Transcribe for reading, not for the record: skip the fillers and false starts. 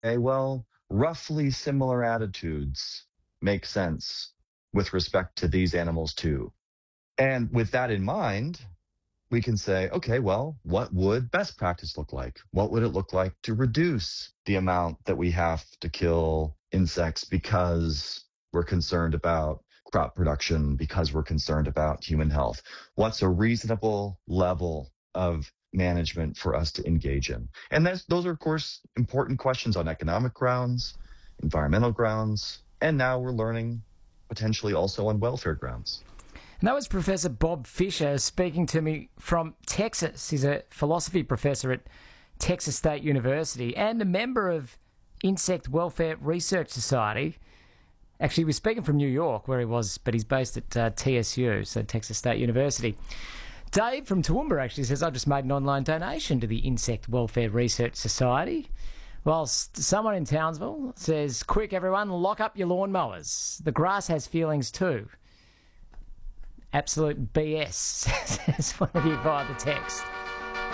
Okay, well, roughly similar attitudes make sense with respect to these animals too. And with that in mind, we can say, okay, well, what would best practice look like? What would it look like to reduce the amount that we have to kill insects because we're concerned about crop production, because we're concerned about human health? What's a reasonable level of management for us to engage in? And those are, of course, important questions on economic grounds, environmental grounds, and now we're learning potentially also on welfare grounds. And that was Professor Bob Fisher speaking to me from Texas. He's a philosophy professor at Texas State University and a member of Insect Welfare Research Society. Actually, we're speaking from New York, where he was, but he's based at TSU, so Texas State University. Dave from Toowoomba actually says, I just made an online donation to the Insect Welfare Research Society. Whilst someone in Townsville says, quick everyone, lock up your lawnmowers. The grass has feelings too. Absolute BS, says one of you via the text.